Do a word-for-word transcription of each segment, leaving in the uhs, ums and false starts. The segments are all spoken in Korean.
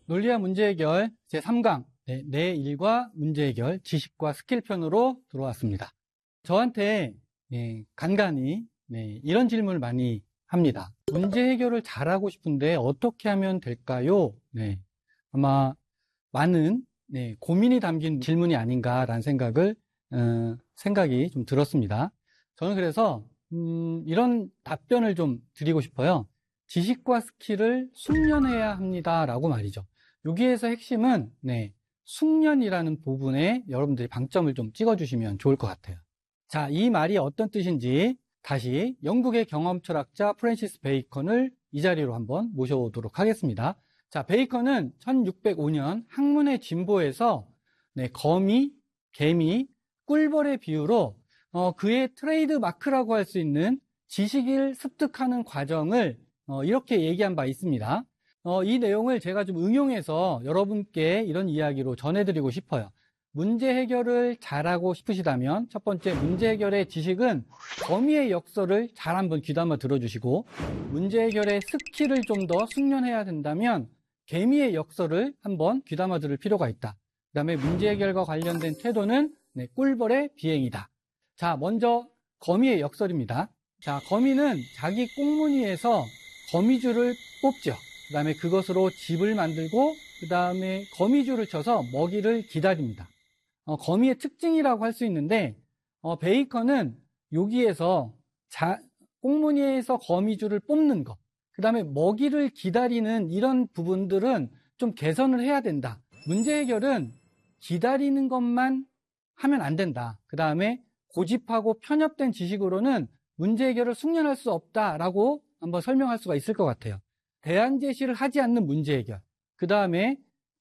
논리와 문제 해결 제삼 강 네, 내 일과 문제 해결 지식과 스킬 편으로 들어왔습니다. 저한테 네, 간간히 네, 이런 질문을 많이 합니다. 문제 해결을 잘하고 싶은데 어떻게 하면 될까요? 네, 아마 많은 네, 고민이 담긴 질문이 아닌가라는 생각을 어, 생각이 좀 들었습니다. 저는 그래서 음, 이런 답변을 좀 드리고 싶어요. 지식과 스킬을 숙련해야 합니다라고 말이죠. 여기에서 핵심은 네, 숙련이라는 부분에 여러분들이 방점을 좀 찍어주시면 좋을 것 같아요. 자, 이 말이 어떤 뜻인지 다시 영국의 경험 철학자 프랜시스 베이컨을 이 자리로 한번 모셔오도록 하겠습니다. 자, 베이컨은 천육백오 년 학문의 진보에서 네, 거미, 개미, 꿀벌의 비유로 어, 그의 트레이드 마크라고 할 수 있는 지식을 습득하는 과정을 어, 이렇게 얘기한 바 있습니다. 어, 이 내용을 제가 좀 응용해서 여러분께 이런 이야기로 전해드리고 싶어요. 문제 해결을 잘하고 싶으시다면 첫 번째 문제 해결의 지식은 거미의 역설을 잘 한번 귀담아 들어주시고, 문제 해결의 스킬을 좀 더 숙련해야 된다면 개미의 역설을 한번 귀담아 들을 필요가 있다. 그 다음에 문제 해결과 관련된 태도는 네, 꿀벌의 비행이다. 자, 먼저 거미의 역설입니다. 자, 거미는 자기 꽁무니에서 거미줄을 뽑죠. 그 다음에 그것으로 집을 만들고 그 다음에 거미줄을 쳐서 먹이를 기다립니다. 어, 거미의 특징이라고 할 수 있는데 어, 베이컨은 여기에서 자, 꽁무니에서 거미줄을 뽑는 것, 그 다음에 먹이를 기다리는 이런 부분들은 좀 개선을 해야 된다. 문제 해결은 기다리는 것만 하면 안 된다. 그 다음에 고집하고 편협된 지식으로는 문제 해결을 숙련할 수 없다라고 한번 설명할 수가 있을 것 같아요. 대안 제시를 하지 않는 문제 해결, 그 다음에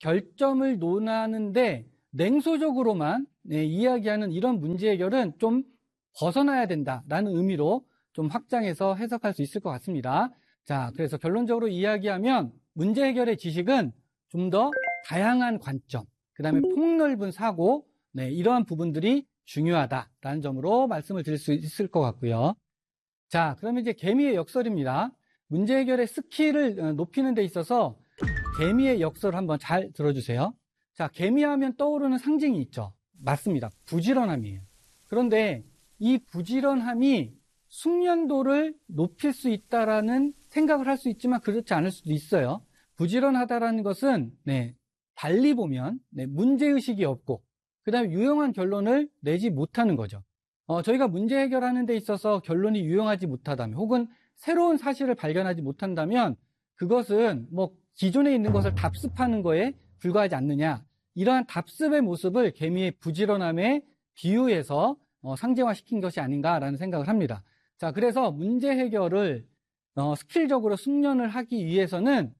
결점을 논하는데 냉소적으로만 네, 이야기하는 이런 문제 해결은 좀 벗어나야 된다라는 의미로 좀 확장해서 해석할 수 있을 것 같습니다. 자, 그래서 결론적으로 이야기하면 문제 해결의 지식은 좀 더 다양한 관점, 그 다음에 폭넓은 사고, 네, 이러한 부분들이 중요하다라는 점으로 말씀을 드릴 수 있을 것 같고요. 자, 그러면 이제 개미의 역설입니다. 문제 해결의 스킬을 높이는 데 있어서 개미의 역설을 한번 잘 들어주세요. 자, 개미하면 떠오르는 상징이 있죠. 맞습니다. 부지런함이에요. 그런데 이 부지런함이 숙련도를 높일 수 있다라는 생각을 할 수 있지만 그렇지 않을 수도 있어요. 부지런하다라는 것은 네, 달리 보면 네, 문제의식이 없고 그 다음에 유용한 결론을 내지 못하는 거죠. 어, 저희가 문제 해결하는 데 있어서 결론이 유용하지 못하다면 혹은 새로운 사실을 발견하지 못한다면 그것은 뭐 기존에 있는 것을 답습하는 거에 불과하지 않느냐, 이러한 답습의 모습을 개미의 부지런함에 비유해서 어, 상징화시킨 것이 아닌가라는 생각을 합니다. 자, 그래서 문제 해결을 어, 스킬적으로 숙련을 하기 위해서는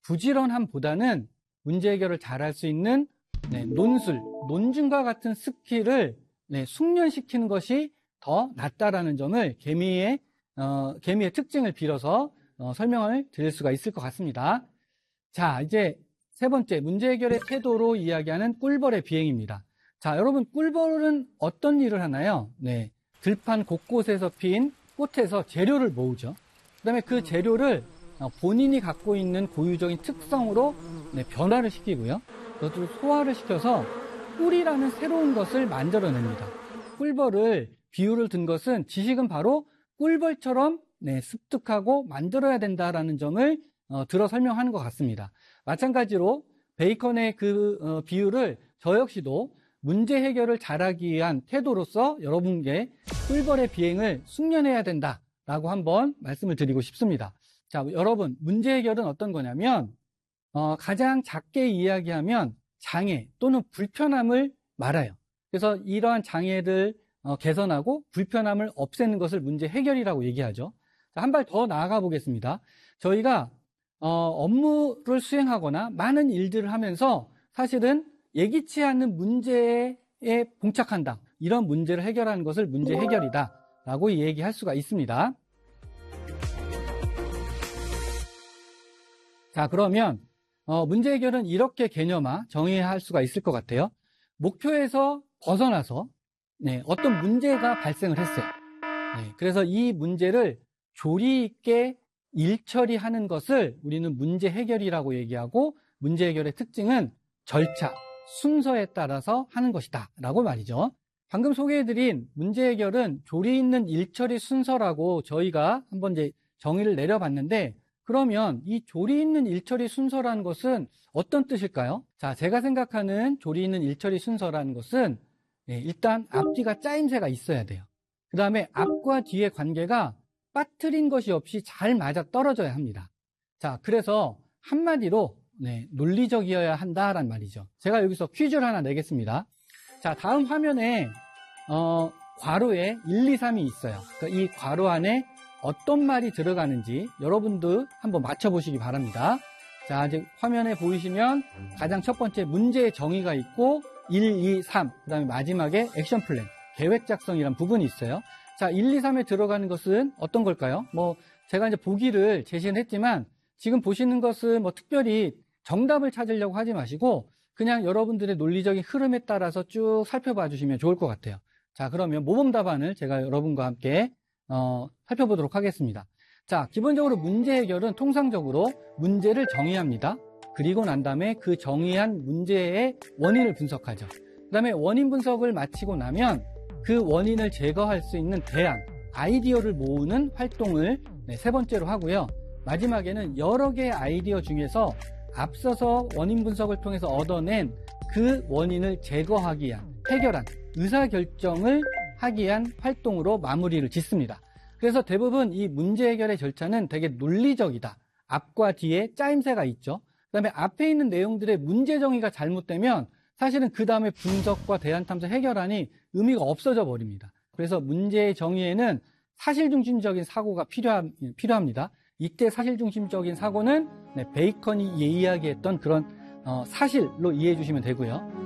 부지런함보다는 문제 해결을 잘할 수 있는 네, 논술, 논증과 같은 스킬을 네, 숙련시키는 것이 더 낫다라는 점을 개미의 어, 개미의 특징을 빌어서 어, 설명을 드릴 수가 있을 것 같습니다. 자, 이제 세 번째 문제 해결의 태도로 이야기하는 꿀벌의 비행입니다. 자, 여러분 꿀벌은 어떤 일을 하나요? 네, 들판 곳곳에서 핀 꽃에서 재료를 모으죠. 그 다음에 그 재료를 본인이 갖고 있는 고유적인 특성으로 네, 변화를 시키고요. 그것을 소화를 시켜서 꿀이라는 새로운 것을 만들어냅니다. 꿀벌을 비유를 든 것은 지식은 바로 꿀벌처럼 네, 습득하고 만들어야 된다라는 점을 어, 들어 설명하는 것 같습니다. 마찬가지로 베이컨의 그 어, 비유를 저 역시도 문제 해결을 잘하기 위한 태도로서 여러분께 꿀벌의 비행을 숙련해야 된다라고 한번 말씀을 드리고 싶습니다. 자, 여러분 문제 해결은 어떤 거냐면 어, 가장 작게 이야기하면 장애 또는 불편함을 말아요. 그래서 이러한 장애를 어, 개선하고 불편함을 없애는 것을 문제 해결이라고 얘기하죠. 한 발 더 나아가 보겠습니다. 저희가 어, 업무를 수행하거나 많은 일들을 하면서 사실은 예기치 않은 문제에 봉착한다. 이런 문제를 해결하는 것을 문제 해결이다 라고 얘기할 수가 있습니다. 자, 그러면 어, 문제 해결은 이렇게 개념화 정의할 수가 있을 것 같아요. 목표에서 벗어나서 네, 어떤 문제가 발생을 했어요. 네, 그래서 이 문제를 조리 있게 일 처리하는 것을 우리는 문제 해결이라고 얘기하고, 문제 해결의 특징은 절차, 순서에 따라서 하는 것이다 라고 말이죠. 방금 소개해드린 문제 해결은 조리 있는 일처리 순서라고 저희가 한번 이제 정의를 내려봤는데, 그러면 이 조리 있는 일처리 순서라는 것은 어떤 뜻일까요? 자, 제가 생각하는 조리 있는 일처리 순서라는 것은 일단 앞뒤가 짜임새가 있어야 돼요. 그 다음에 앞과 뒤의 관계가 빠뜨린 것이 없이 잘 맞아 떨어져야 합니다. 자, 그래서 한마디로 네, 논리적이어야 한다라는 말이죠. 제가 여기서 퀴즈를 하나 내겠습니다. 자, 다음 화면에 어, 괄호에 일, 이, 삼이 있어요. 그러니까 이 괄호 안에 어떤 말이 들어가는지 여러분도 한번 맞춰보시기 바랍니다. 자, 이제 화면에 보이시면 가장 첫 번째 문제의 정의가 있고 일, 이, 삼, 그 다음에 마지막에 액션 플랜, 계획 작성이라는 부분이 있어요. 자, 일, 이, 삼에 들어가는 것은 어떤 걸까요? 뭐 제가 이제 보기를 제시는 했지만 지금 보시는 것은 뭐 특별히 정답을 찾으려고 하지 마시고 그냥 여러분들의 논리적인 흐름에 따라서 쭉 살펴봐 주시면 좋을 것 같아요. 자, 그러면 모범 답안을 제가 여러분과 함께 어, 살펴보도록 하겠습니다. 자, 기본적으로 문제 해결은 통상적으로 문제를 정의합니다. 그리고 난 다음에 그 정의한 문제의 원인을 분석하죠. 그 다음에 원인 분석을 마치고 나면 그 원인을 제거할 수 있는 대안, 아이디어를 모으는 활동을 네, 세 번째로 하고요. 마지막에는 여러 개의 아이디어 중에서 앞서서 원인 분석을 통해서 얻어낸 그 원인을 제거하기 위한, 해결한, 의사결정을 하기 위한 활동으로 마무리를 짓습니다. 그래서 대부분 이 문제 해결의 절차는 되게 논리적이다. 앞과 뒤에 짜임새가 있죠. 그 다음에 앞에 있는 내용들의 문제 정의가 잘못되면 사실은 그 다음에 분석과 대안 탐사 해결안이 의미가 없어져 버립니다. 그래서 문제의 정의에는 사실중심적인 사고가 필요함, 필요합니다. 이때 사실중심적인 사고는 네, 베이컨이 이야기했던 그런 어, 사실로 이해해 주시면 되고요.